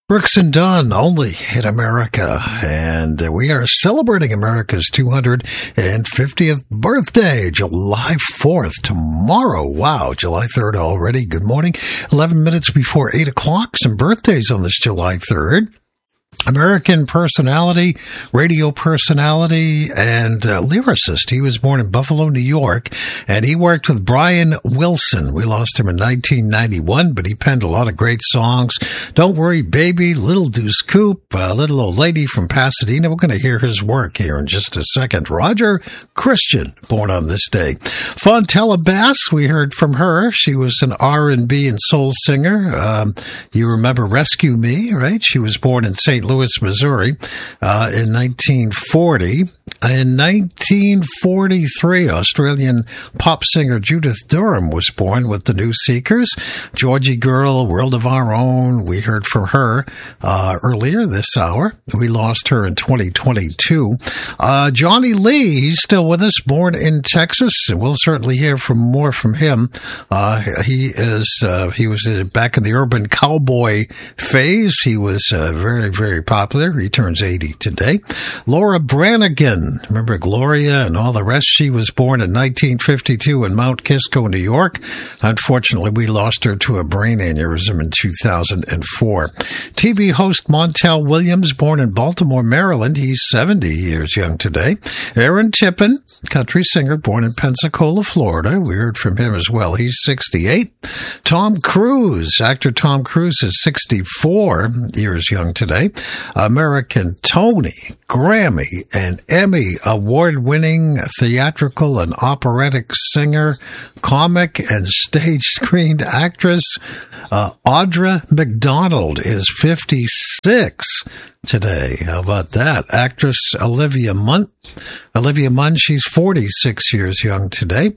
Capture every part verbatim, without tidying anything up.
Brooks and Dunn, only in America, and we are celebrating America's two hundred fiftieth birthday, July fourth, tomorrow. Wow, July third already. Good morning. eleven minutes before eight o'clock. Some birthdays on this July third. American personality, radio personality, and uh, lyricist. He was born in Buffalo, New York, and he worked with Brian Wilson. We lost him in nineteen ninety-one, but he penned a lot of great songs. Don't Worry, Baby, Little Deuce Coupe, uh, Little Old Lady from Pasadena. We're going to hear his work here in just a second. Roger Christian, born on this day. Fontella Bass, we heard from her. She was an R and B and soul singer. Um, you remember Rescue Me, right? She was born in Saint Louis, Missouri, uh, in nineteen forty. In nineteen forty-three, Australian pop singer Judith Durham was born with the New Seekers. Georgie Girl, World of Our Own, we heard from her uh, earlier this hour. We lost her in twenty twenty-two. Uh, Johnny Lee, he's still with us, born in Texas, and we'll certainly hear from more from him. Uh, he is uh, he was back in the urban cowboy phase. He was uh, very, very popular. He turns eighty today. Laura Branigan, remember Gloria and all the rest? She was born in nineteen fifty-two in Mount Kisco, New York. Unfortunately, we lost her to a brain aneurysm in two thousand four. T V host Montel Williams, born in Baltimore, Maryland. He's seventy years young today. Aaron Tippin, country singer, born in Pensacola, Florida. We heard from him as well. He's sixty-eight. Tom Cruise, actor Tom Cruise is sixty-four years young today. American Tony, Grammy, and Emmy award-winning theatrical and operatic singer, comic, and stage-screened actress uh, Audra McDonald is fifty-six today. How about that? Actress Olivia Munn. Olivia Munn, she's forty-six years young today.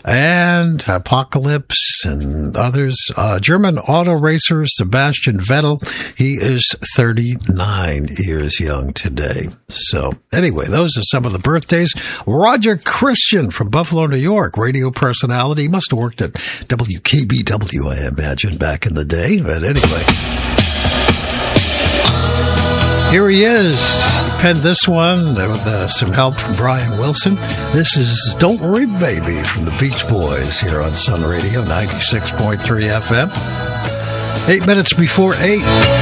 And Apocalypse and others. Uh, German auto racer Sebastian Vettel, he is thirty-nine years young today. So anyway, those are some of the birthdays. Roger Christian from Buffalo, New York, radio personality. He must have worked at W K B W, I imagine, back in the day. But anyway, here he is. He penned this one with uh, some help from Brian Wilson. This is Don't Worry, Baby from the Beach Boys here on Sun Radio, ninety-six point three F M. Eight minutes before eight.